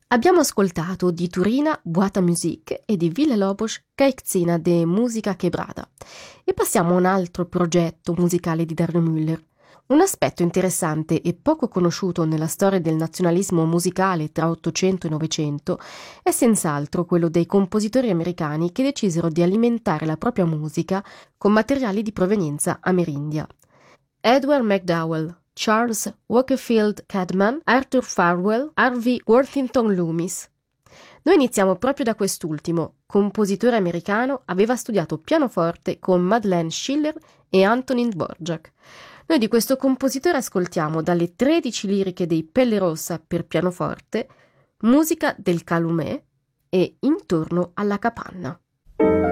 Abbiamo ascoltato di Turina Boîte à Musique e di Villa-Lobos Caixina de Música Quebrada. E passiamo a un altro progetto musicale di Dario Müller. Un aspetto interessante e poco conosciuto nella storia del nazionalismo musicale tra Ottocento e Novecento è senz'altro quello dei compositori americani che decisero di alimentare la propria musica con materiali di provenienza amerindia. Edward McDowell, Charles Wakefield Cadman, Arthur Farwell, Harvey Worthington Loomis. Noi iniziamo proprio da quest'ultimo. Compositore americano, aveva studiato pianoforte con Madeleine Schiller e Antonin Dvorak. Noi di questo compositore ascoltiamo dalle 13 liriche dei Pelle Rossa per pianoforte, Musica del Calumet e Intorno alla capanna.